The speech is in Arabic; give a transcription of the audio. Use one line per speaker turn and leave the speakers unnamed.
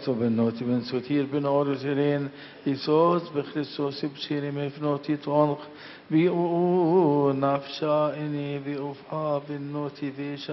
تو بنوتي بن سوتير بن أورجرين إيسوس بخريستوس بشيري مفنوتي تونق بيو نفشا إني بيوفا بنوتي بيشا